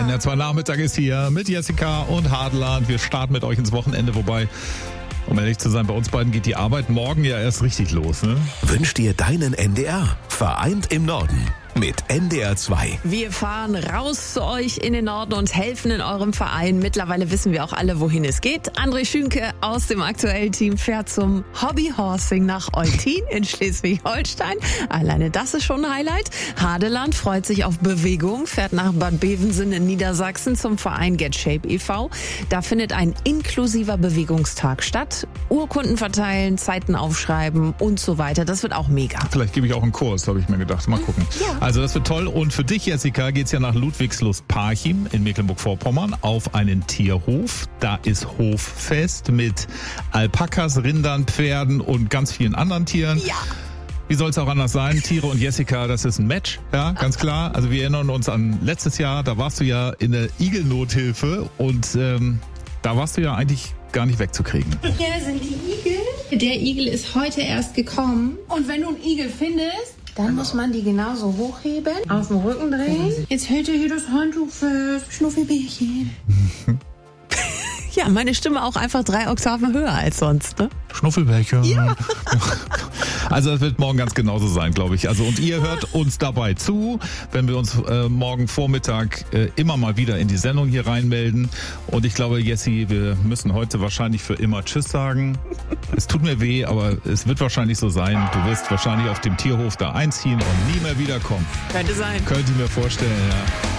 NDR2 Nachmittag ist hier mit Jessica und Hadeland. Wir starten mit euch ins Wochenende, wobei, um ehrlich zu sein, bei uns beiden geht die Arbeit morgen ja erst richtig los, ne? Wünsch dir deinen NDR. Vereint im Norden. Mit NDR2. Wir fahren raus zu euch in den Norden und helfen in eurem Verein. Mittlerweile wissen wir auch alle, wohin es geht. André Schünke aus dem aktuellen Team fährt zum Hobbyhorsing nach Eutin in Schleswig-Holstein. Alleine das ist schon ein Highlight. Hadeland freut sich auf Bewegung, fährt nach Bad Bevensen in Niedersachsen zum Verein Get Shape e.V. Da findet ein inklusiver Bewegungstag statt. Urkunden verteilen, Zeiten aufschreiben und so weiter. Das wird auch mega. Vielleicht gebe ich auch einen Kurs, habe ich mir gedacht. Mal gucken. Ja. Also das wird toll. Und für dich, Jessica, geht's ja nach Ludwigslust-Parchim in Mecklenburg-Vorpommern auf einen Tierhof. Da ist Hoffest mit Alpakas, Rindern, Pferden und ganz vielen anderen Tieren. Ja. Wie soll es auch anders sein? Tiere und Jessica, das ist ein Match, ja, ganz klar. Also wir erinnern uns an letztes Jahr, da warst du ja in der Igelnothilfe und da warst du ja eigentlich gar nicht wegzukriegen. Hier sind die Igel. Der Igel ist heute erst gekommen. Und wenn du einen Igel findest, dann muss man die genauso hochheben, auf den Rücken drehen. Jetzt hält er hier das Handtuch fest. Schnuffelbärchen. Ja, meine Stimme auch einfach 3 Oktaven höher als sonst, ne? Schnuffelbärchen. Ja. Also das wird morgen ganz genauso sein, glaube ich. Also und ihr hört uns dabei zu, wenn wir uns morgen Vormittag immer mal wieder in die Sendung hier reinmelden. Und ich glaube, Jessie, wir müssen heute wahrscheinlich für immer Tschüss sagen. Es tut mir weh, aber es wird wahrscheinlich so sein. Du wirst wahrscheinlich auf dem Tierhof da einziehen und nie mehr wiederkommen. Könnte sein. Könnte ich mir vorstellen, ja.